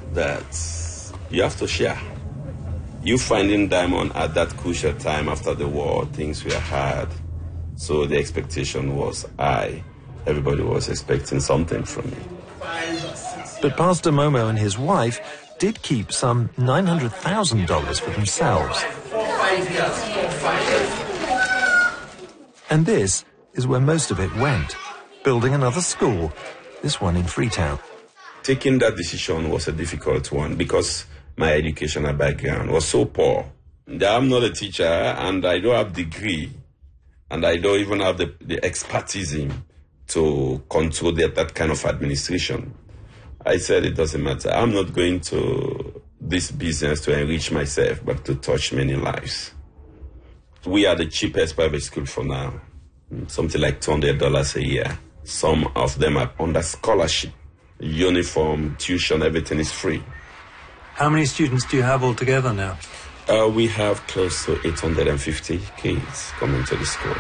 that you have to share. You finding diamond at that crucial time after the war, things were hard. So the expectation was high. Everybody was expecting something from me. But Pastor Momo and his wife did keep some $900,000 for themselves. And this is where most of it went, building another school, this one in Freetown. Taking that decision was a difficult one because my educational background was so poor. I'm not a teacher and I don't have a degree and I don't even have the expertise to control that kind of administration. I said it doesn't matter. I'm not going to this business to enrich myself, but to touch many lives. We are the cheapest private school for now, something like $200 a year. Some of them are under scholarship, uniform, tuition, everything is free. How many students do you have altogether now? We have close to 850 kids coming to the school.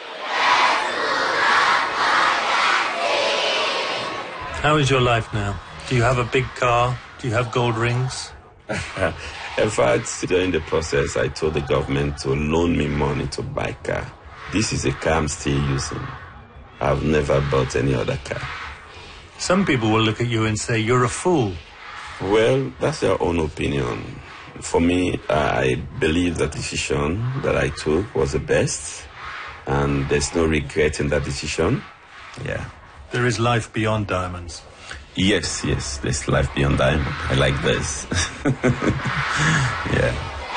How is your life now? Do you have a big car? Do you have gold rings? In fact, during the process, I told the government to loan me money to buy a car. This is a car I'm still using. I've never bought any other car. Some people will look at you and say, you're a fool. Well, that's their own opinion. For me, I believe the decision that I took was the best, and there's no regret in that decision. Yeah. There is life beyond diamonds. Yes, there's life beyond diamond. I like this. Yeah.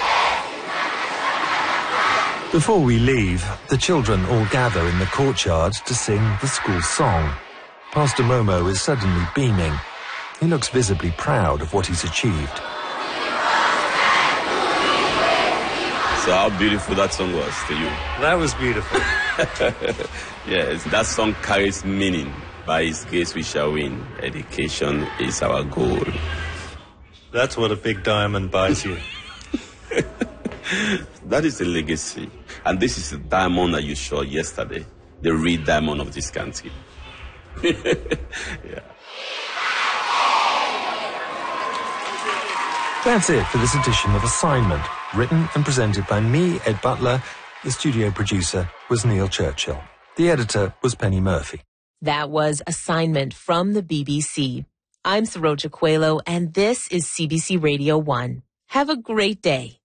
Before we leave, the children all gather in the courtyard to sing the school song. Pastor Momo is suddenly beaming. He looks visibly proud of what he's achieved. So how beautiful that song was to you? That was beautiful. Yes, that song carries meaning. By His grace we shall win. Education is our goal. That's what a big diamond buys you. That is the legacy. And this is the diamond that you saw yesterday. The real diamond of this country. Yeah. That's it for this edition of Assignment, written and presented by me, Ed Butler. The studio producer was Neil Churchill. The editor was Penny Murphy. That was Assignment from the BBC. I'm Saroja Coelho, and this is CBC Radio 1. Have a great day.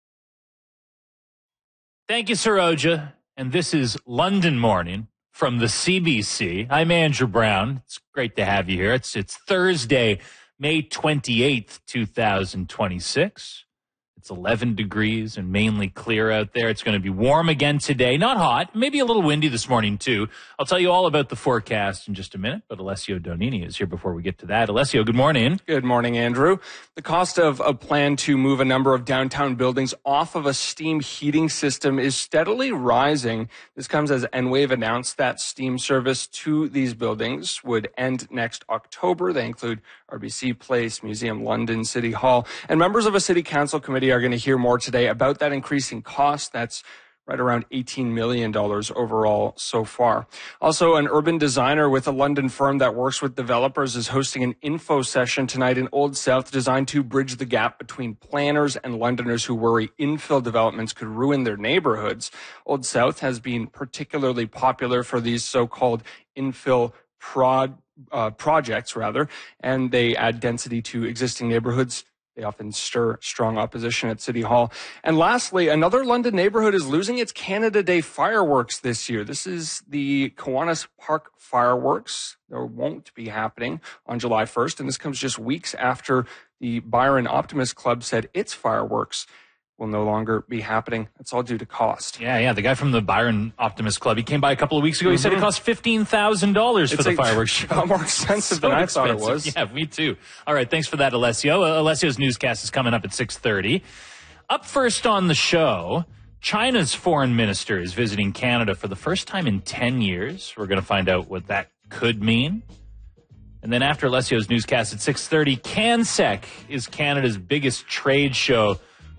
Thank you, Saroja. And this is London Morning from the CBC. I'm Andrew Brown. It's great to have you here. It's Thursday, May 28th, 2026. It's 11 degrees and mainly clear out there. It's going to be warm again today. Not hot, maybe a little windy this morning too. I'll tell you all about the forecast in just a minute, but Alessio Donini is here before we get to that. Alessio, good morning. Good morning, Andrew. The cost of a plan to move a number of downtown buildings off of a steam heating system is steadily rising. This comes as Enwave announced that steam service to these buildings would end next October. They include RBC Place, Museum London, City Hall, and members of a city council committee are going to hear more today about that increasing cost. That's right around $18 million overall so far. Also, an urban designer with a London firm that works with developers is hosting an info session tonight in Old South designed to bridge the gap between planners and Londoners who worry infill developments could ruin their neighborhoods. Old South has been particularly popular for these so-called infill projects, and they add density to existing neighborhoods. They often stir strong opposition at City Hall. And lastly, another London neighborhood is losing its Canada Day fireworks this year. This is the Kiwanis Park fireworks. They won't be happening on July 1st, and this comes just weeks after the Byron Optimist Club said its fireworks will no longer be happening. It's all due to cost. Yeah. The guy from the Byron Optimist Club, he came by a couple of weeks ago. He said it cost $15,000 for the fireworks show. A lot more expensive than I thought it was. Yeah, me too. All right, thanks for that, Alessio. Alessio's newscast is coming up at 6:30. Up first on the show, China's foreign minister is visiting Canada for the first time in 10 years. We're going to find out what that could mean. And then after Alessio's newscast at 6:30, CanSec is Canada's biggest trade show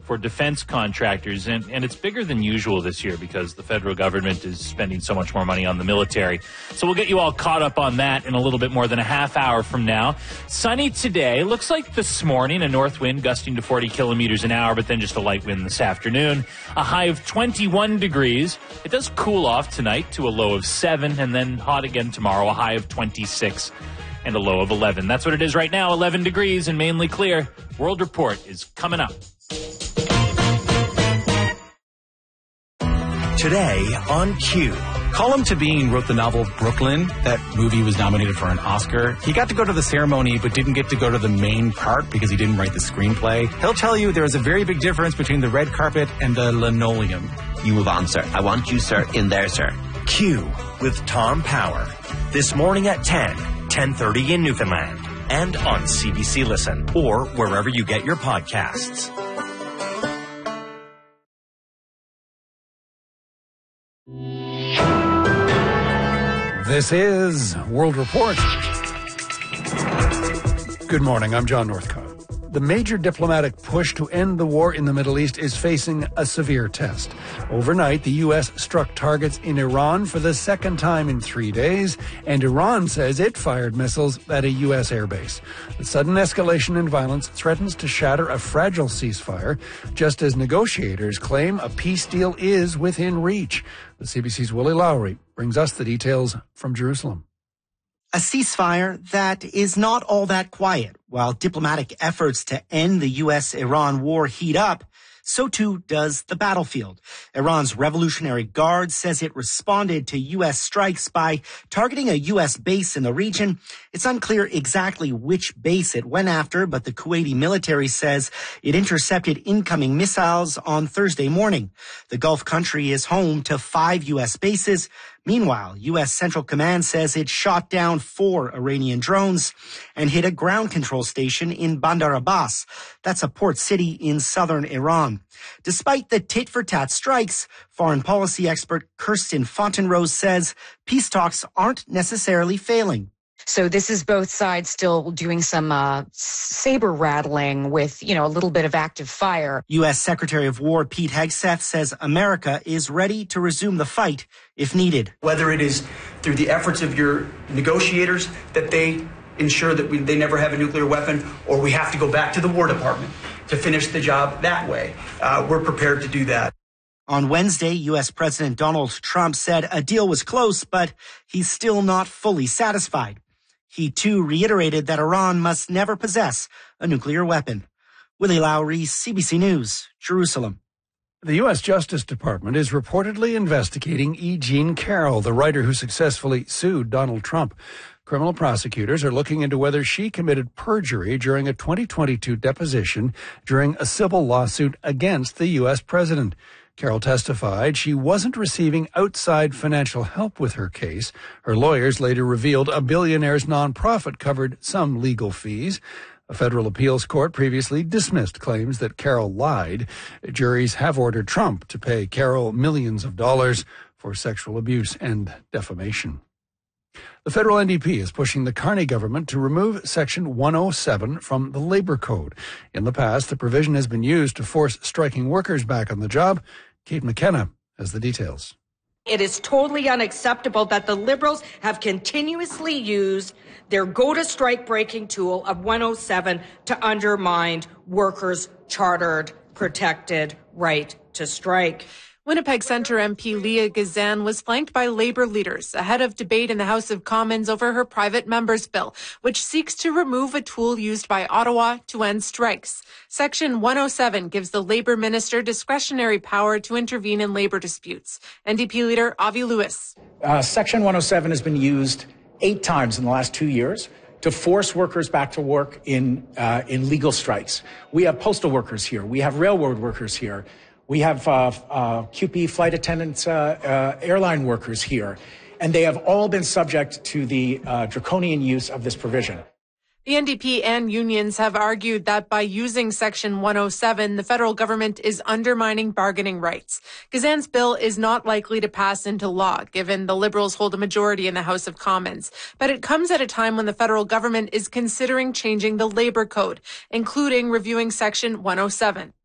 for defense contractors, and it's bigger than usual this year because the federal government is spending so much more money on the military. So we'll get you all caught up on that in a little bit more than a half hour from now. Sunny today. Looks like this morning a north wind gusting to 40 kilometers an hour, but then just a light wind this afternoon. A high of 21 degrees. It does cool off tonight to a low of 7, and then hot again tomorrow, a high of 26 and a low of 11. That's what it is right now, 11 degrees and mainly clear. World Report is coming up. Today on Q. Colm Tabine wrote the novel Brooklyn. That movie was nominated for an Oscar. He got to go to the ceremony, but didn't get to go to the main part because he didn't write the screenplay. He'll tell you there is a very big difference between the red carpet and the linoleum. You move on, sir. I want you, sir, in there, sir. Q with Tom Power. This morning at 10:30 in Newfoundland. And on CBC Listen or wherever you get your podcasts. This is World Report. Good morning, I'm John Northcott. The major diplomatic push to end the war in the Middle East is facing a severe test. Overnight, the U.S. struck targets in Iran for the second time in 3 days, and Iran says it fired missiles at a U.S. airbase. The sudden escalation in violence threatens to shatter a fragile ceasefire, just as negotiators claim a peace deal is within reach. The CBC's Willie Lowry brings us the details from Jerusalem. A ceasefire that is not all that quiet. While diplomatic efforts to end the U.S.-Iran war heat up, so too does the battlefield. Iran's Revolutionary Guard says it responded to U.S. strikes by targeting a U.S. base in the region. It's unclear exactly which base it went after, but the Kuwaiti military says it intercepted incoming missiles on Thursday morning. The Gulf country is home to 5 U.S. bases. Meanwhile, U.S. Central Command says it shot down 4 Iranian drones and hit a ground control station in Bandar Abbas. That's a port city in southern Iran. Despite the tit-for-tat strikes, foreign policy expert Kirsten Fontenrose says peace talks aren't necessarily failing. So this is both sides still doing some saber rattling with, a little bit of active fire. U.S. Secretary of War Pete Hegseth says America is ready to resume the fight if needed. Whether it is through the efforts of your negotiators that they ensure that they never have a nuclear weapon, or we have to go back to the War Department to finish the job that way, we're prepared to do that. On Wednesday, U.S. President Donald Trump said a deal was close, but he's still not fully satisfied. He, too, reiterated that Iran must never possess a nuclear weapon. Willie Lowry, CBC News, Jerusalem. The U.S. Justice Department is reportedly investigating E. Jean Carroll, the writer who successfully sued Donald Trump. Criminal prosecutors are looking into whether she committed perjury during a 2022 deposition during a civil lawsuit against the U.S. president. Carroll testified she wasn't receiving outside financial help with her case. Her lawyers later revealed a billionaire's nonprofit covered some legal fees. A federal appeals court previously dismissed claims that Carroll lied. Juries have ordered Trump to pay Carroll millions of dollars for sexual abuse and defamation. The federal NDP is pushing the Carney government to remove Section 107 from the Labor Code. In the past, the provision has been used to force striking workers back on the job. Kate McKenna has the details. It is totally unacceptable that the Liberals have continuously used their go-to-strike breaking tool of 107 to undermine workers' chartered, protected right to strike. Winnipeg Centre MP Leah Gazan was flanked by Labour leaders ahead of debate in the House of Commons over her private member's bill, which seeks to remove a tool used by Ottawa to end strikes. Section 107 gives the Labour minister discretionary power to intervene in labour disputes. NDP leader Avi Lewis. Section 107 has been used 8 times in the last 2 years to force workers back to work in legal strikes. We have postal workers here. We have railroad workers here. We have QP flight attendants, airline workers here, and they have all been subject to the draconian use of this provision. The NDP and unions have argued that by using Section 107, the federal government is undermining bargaining rights. Gazan's bill is not likely to pass into law, given the Liberals hold a majority in the House of Commons. But it comes at a time when the federal government is considering changing the Labor Code, including reviewing Section 107.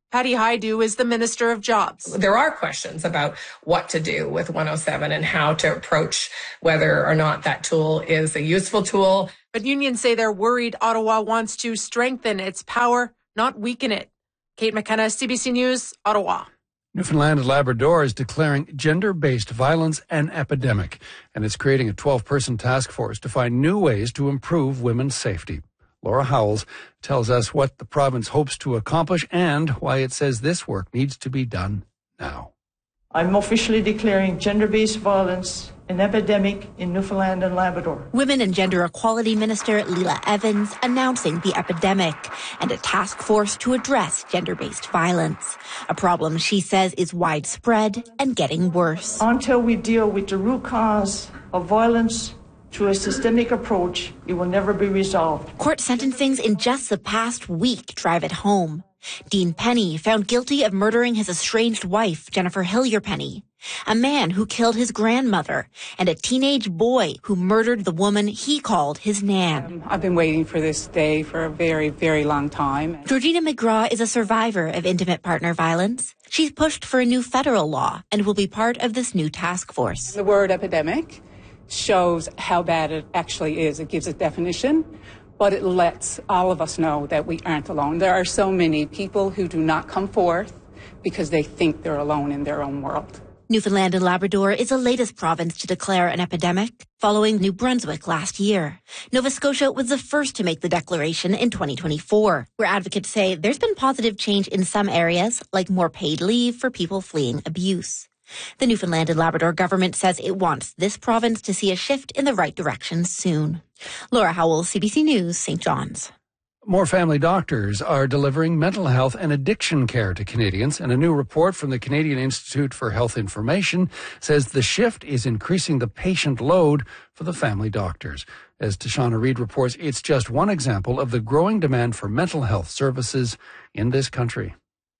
Patty Hajdu is the Minister of Jobs. There are questions about what to do with 107 and how to approach whether or not that tool is a useful tool. But unions say they're worried Ottawa wants to strengthen its power, not weaken it. Kate McKenna, CBC News, Ottawa. Newfoundland and Labrador is declaring gender-based violence an epidemic, and it's creating a 12-person task force to find new ways to improve women's safety. Laura Howells tells us what the province hopes to accomplish and why it says this work needs to be done now. I'm officially declaring gender-based violence an epidemic in Newfoundland and Labrador. Women and Gender Equality Minister Leela Evans announcing the epidemic and a task force to address gender-based violence. A problem she says is widespread and getting worse. Until we deal with the root cause of violence through a systemic approach, it will never be resolved. Court sentencings in just the past week drive it home. Dean Penny found guilty of murdering his estranged wife, Jennifer Hillier Penny, a man who killed his grandmother, and a teenage boy who murdered the woman he called his nan. I've been waiting for this day for a very, very long time. Georgina McGraw is a survivor of intimate partner violence. She's pushed for a new federal law and will be part of this new task force. The word epidemic shows how bad it actually is. It gives a definition, but it lets all of us know that we aren't alone. There are so many people who do not come forth because they think they're alone in their own world. Newfoundland and Labrador is the latest province to declare an epidemic, following New Brunswick last year. Nova Scotia was the first to make the declaration in 2024, where advocates say there's been positive change in some areas, like more paid leave for people fleeing abuse. The Newfoundland and Labrador government says it wants this province to see a shift in the right direction soon. Laura Howell, CBC News, St. John's. More family doctors are delivering mental health and addiction care to Canadians, and a new report from the Canadian Institute for Health Information says the shift is increasing the patient load for the family doctors. As Tashana Reid reports, it's just one example of the growing demand for mental health services in this country.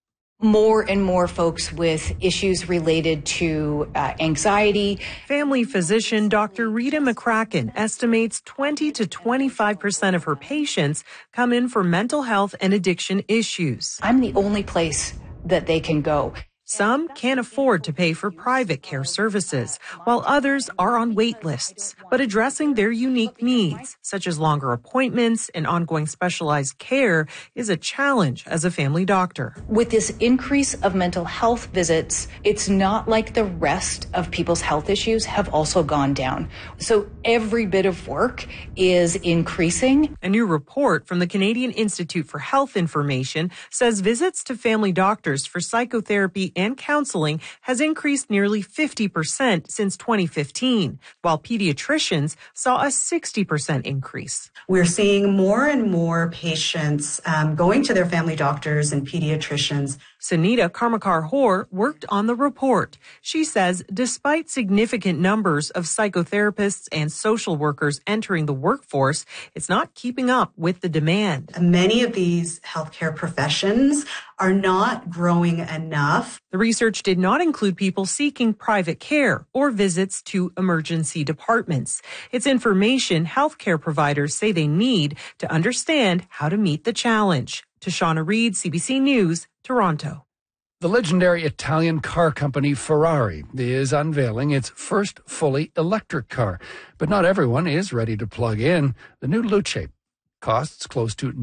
More and more folks with issues related to anxiety. Family physician Dr. Rita McCracken estimates 20 to 25% of her patients come in for mental health and addiction issues. I'm the only place that they can go. Some can't afford to pay for private care services, while others are on wait lists. But addressing their unique needs, such as longer appointments and ongoing specialized care, is a challenge as a family doctor. With this increase of mental health visits, it's not like the rest of people's health issues have also gone down. So every bit of work is increasing. A new report from the Canadian Institute for Health Information says visits to family doctors for psychotherapy and counseling has increased nearly 50% since 2015, while pediatricians saw a 60% increase. We're seeing more and more patients going to their family doctors and pediatricians. Sunita Karmakar-Hoare worked on the report. She says despite significant numbers of psychotherapists and social workers entering the workforce, it's not keeping up with the demand. Many of these healthcare professions are not growing enough. The research did not include people seeking private care or visits to emergency departments. It's information healthcare providers say they need to understand how to meet the challenge. Tashana Reid, CBC News, Toronto. The legendary Italian car company Ferrari is unveiling its first fully electric car. But not everyone is ready to plug in. The new Luce costs close to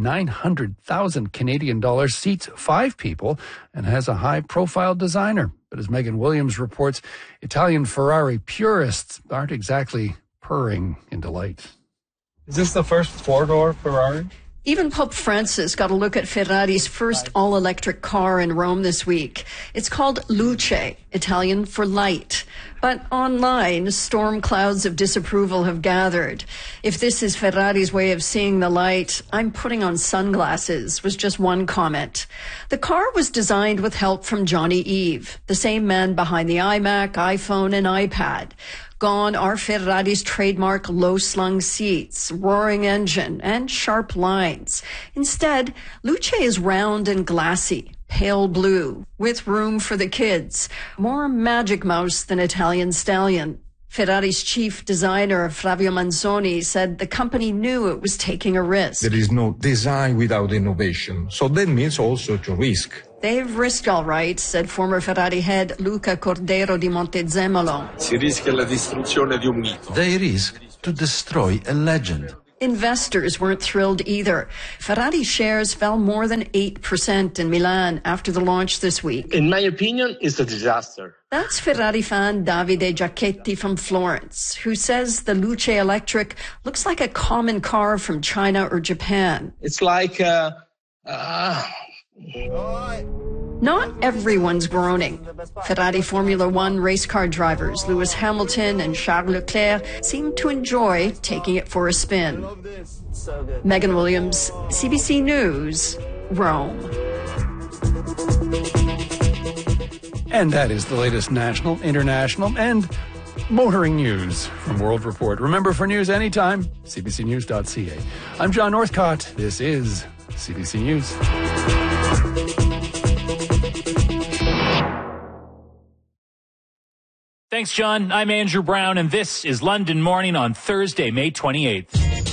900,000 Canadian dollars, seats 5 people, and has a high-profile designer. But as Megan Williams reports, Italian Ferrari purists aren't exactly purring in delight. Is this the first four-door Ferrari? Even Pope Francis got a look at Ferrari's first all-electric car in Rome this week. It's called Luce, Italian for light. But online, storm clouds of disapproval have gathered. If this is Ferrari's way of seeing the light, I'm putting on sunglasses, was just one comment. The car was designed with help from Johnny Ive, the same man behind the iMac, iPhone, and iPad. Gone are Ferrari's trademark low-slung seats, roaring engine, and sharp lines. Instead, Luce is round and glassy, pale blue, with room for the kids. More Magic Mouse than Italian Stallion. Ferrari's chief designer, Flavio Manzoni, said the company knew it was taking a risk. There is no design without innovation. So that means also to risk. They've risked all right, said former Ferrari head Luca Cordero di Montezemolo. Si rischia la distruzione di un mito. They risk to destroy a legend. Investors weren't thrilled either. Ferrari shares fell more than 8% in Milan after the launch this week. In my opinion, it's a disaster. That's Ferrari fan Davide Giacchetti from Florence, who says the Luce Electric looks like a common car from China or Japan. It's like Not everyone's groaning. Ferrari Formula One race car drivers Lewis Hamilton and Charles Leclerc seem to enjoy taking it for a spin. Megan Williams, CBC News, Rome. And that is the latest national, international, and motoring news from World Report. Remember, for news anytime, cbcnews.ca. I'm John Northcott. This is CBC News. Thanks, John. I'm Andrew Brown, and this is London Morning on Thursday, May 28th.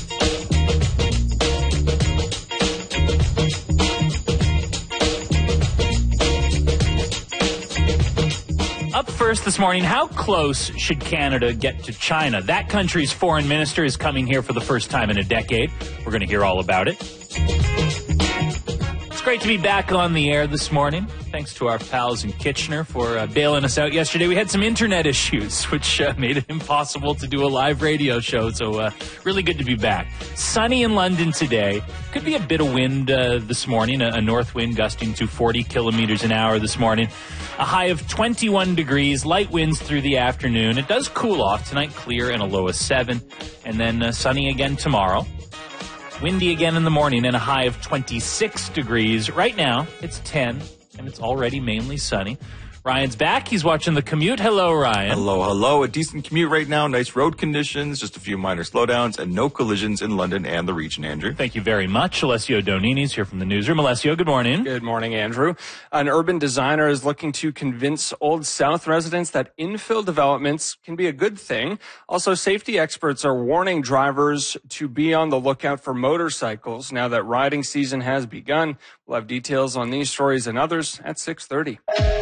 Up first this morning, how close should Canada get to China? That country's foreign minister is coming here for the first time in a decade. We're going to hear all about it. It's great to be back on the air this morning. Thanks to our pals in Kitchener for bailing us out yesterday. We had some internet issues, which made it impossible to do a live radio show. So really good to be back. Sunny in London today. Could be a bit of wind this morning, a north wind gusting to 40 kilometers an hour this morning. A high of 21 degrees, light winds through the afternoon. It does cool off tonight, clear and a low of 7. And then sunny again tomorrow. Windy again in the morning and a high of 26 degrees. Right now, it's 10. And it's already mainly sunny. Ryan's back. He's watching the commute. Hello, Ryan. Hello. A decent commute right now. Nice road conditions. Just a few minor slowdowns and no collisions in London and the region, Andrew. Thank you very much. Alessio Donini's here from the newsroom. Alessio, good morning. Good morning, Andrew. An urban designer is looking to convince Old South residents that infill developments can be a good thing. Also, safety experts are warning drivers to be on the lookout for motorcycles now that riding season has begun. We'll have details on these stories and others at 6:30.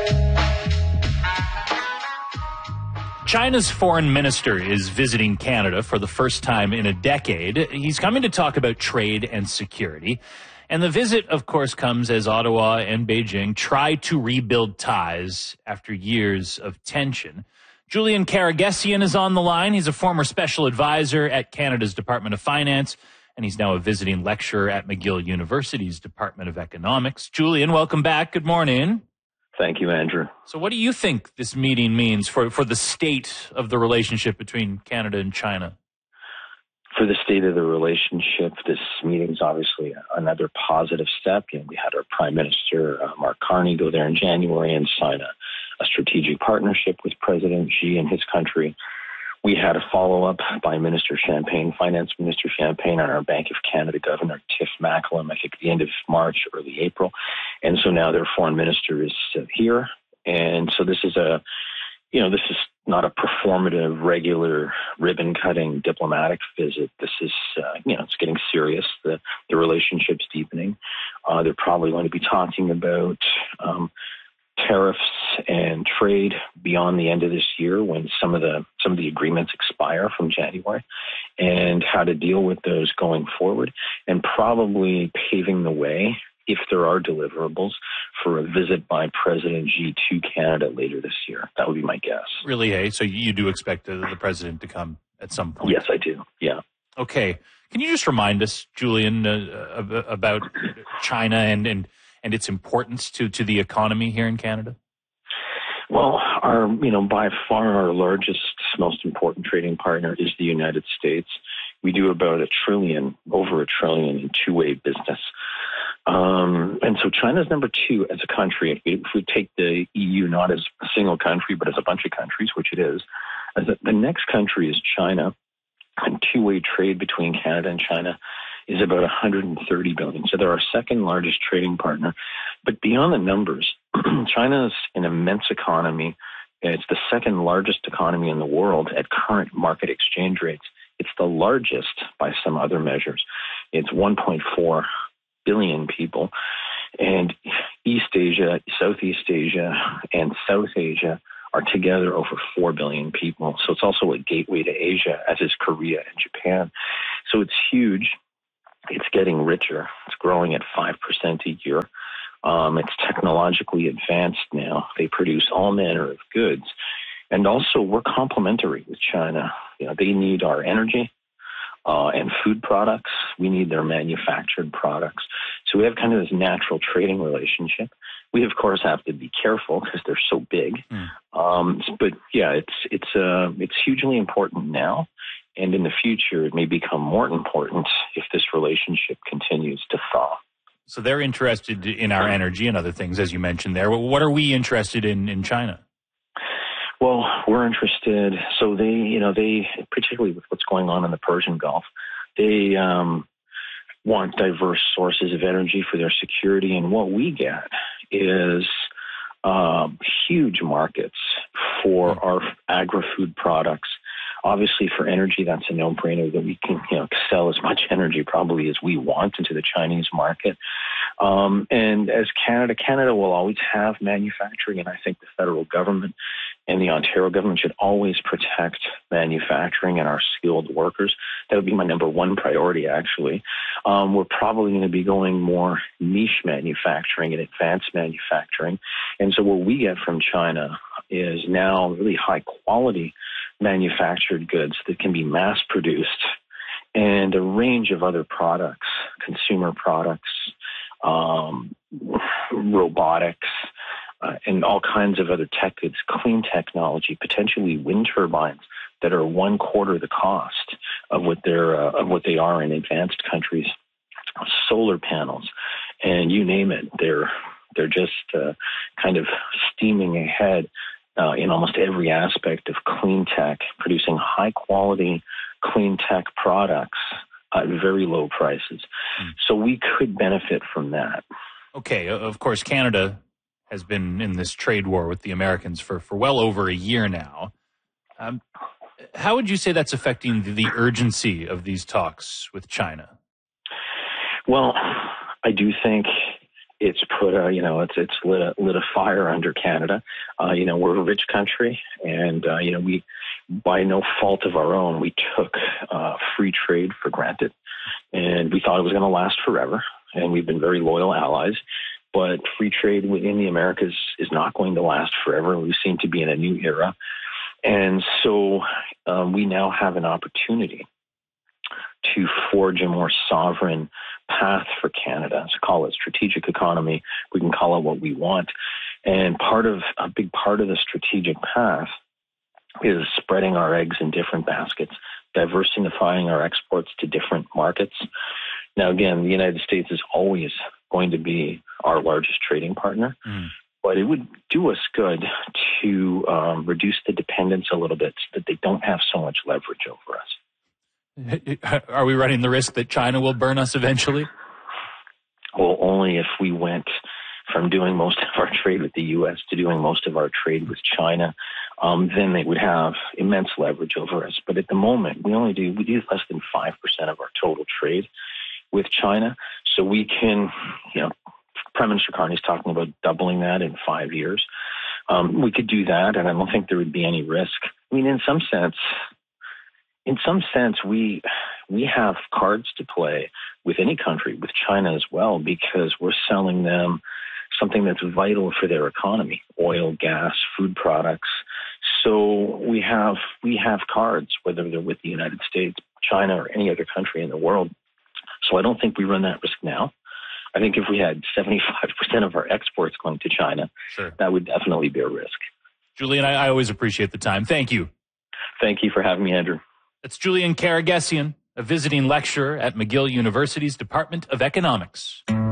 China's foreign minister is visiting Canada for the first time in a decade. He's coming to talk about trade and security. And the visit, of course, comes as Ottawa and Beijing try to rebuild ties after years of tension. Julian Karagesian is on the line. He's a former special advisor at Canada's Department of Finance, and he's now a visiting lecturer at McGill University's Department of Economics. Julian, welcome back. Good morning. Thank you, Andrew. So what do you think this meeting means for the state of the relationship between Canada and China? For the state of the relationship, this meeting is obviously another positive step. We had our Prime Minister, Mark Carney, go there in January and sign a strategic partnership with President Xi and his country. We had a follow-up by Minister Champagne, Finance Minister Champagne, and our Bank of Canada Governor, Tiff Macklem, I think at the end of March, early April. And so now their foreign minister is here. And so this is this is not a performative, regular, ribbon-cutting diplomatic visit. This is, it's getting serious. The relationship's deepening. They're probably going to be talking about tariffs and trade beyond the end of this year when some of the agreements expire from January, and how to deal with those going forward, and probably paving the way, if there are deliverables, for a visit by President Xi to Canada later this year. That would be my guess. Really, hey? So you do expect the president to come at some point? Yes, I do. Yeah. Okay. Can you just remind us, Julian, about China and its importance to the economy here in Canada? Well, by far our largest, most important trading partner is the United States. We do about over $1 trillion in two-way business. And so China's number 2 as a country. If we take the EU not as a single country, but as a bunch of countries, which it is, the next country is China, and two-way trade between Canada and China is about 130 billion. So they're our second largest trading partner. But beyond the numbers, China is an immense economy, It's the second largest economy in the world at current market exchange rates. It's the largest by some other measures. It's 1.4 billion people. And East Asia, Southeast Asia, and South Asia are together over 4 billion people. So it's also a gateway to Asia, as is Korea and Japan. So it's huge. It's getting richer. It's growing at 5% a year. It's technologically advanced now. They produce all manner of goods. And also, we're complementary with China. They need our energy and food products. We need their manufactured products. So we have kind of this natural trading relationship. We, of course, have to be careful because they're so big. But yeah, it's hugely important now. And in the future, it may become more important if this relationship continues to thaw. So they're interested in our energy and other things, as you mentioned there. What are we interested in China? Well, we're interested. So they particularly with what's going on in the Persian Gulf, they want diverse sources of energy for their security. And what we get is huge markets for our agri-food products. Obviously, for energy, that's a no-brainer that we can, sell as much energy probably as we want into the Chinese market. And as Canada will always have manufacturing, and I think the federal government and the Ontario government should always protect manufacturing and our skilled workers. That would be my number one priority, actually. We're probably going to be going more niche manufacturing and advanced manufacturing. And so what we get from China is now really high-quality manufactured goods that can be mass-produced and a range of other products, consumer products, robotics, and all kinds of other tech goods, clean technology, potentially wind turbines that are 1/4 the cost of what they are in advanced countries, solar panels, and you name it. They're just kind of steaming ahead in almost every aspect of clean tech, producing high quality clean tech products at very low prices. So we could benefit from that. Okay, of course, Canada has been in this trade war with the Americans for well over a year now. How would you say that's affecting the urgency of these talks with China? Well, I do think it's put it's lit a fire under Canada. We're a rich country, and we, by no fault of our own, we took free trade for granted, and we thought it was going to last forever. And we've been very loyal allies. But free trade within the Americas is not going to last forever. We seem to be in a new era. And so we now have an opportunity to forge a more sovereign path for Canada. Let's call it strategic economy. We can call it what we want. And a big part of the strategic path is spreading our eggs in different baskets, diversifying our exports to different markets. Now, again, the United States is always going to be our largest trading partner, but it would do us good to reduce the dependence a little bit so that they don't have so much leverage over us. Are we running the risk that China will burn us eventually? Well, only if we went from doing most of our trade with the U.S. to doing most of our trade with China, then they would have immense leverage over us. But at the moment, we do less than 5% of our total trade with China. So we can, Prime Minister Carney's talking about doubling that in 5 years. We could do that, and I don't think there would be any risk. I mean, in some sense, we have cards to play with any country, with China as well, because we're selling them something that's vital for their economy: oil, gas, food products. So we have cards, whether they're with the United States, China, or any other country in the world. So I don't think we run that risk now. I think if we had 75% of our exports going to China, that would definitely be a risk. Julian, I always appreciate the time. Thank you. Thank you for having me, Andrew. That's Julian Karagesian, a visiting lecturer at McGill University's Department of Economics.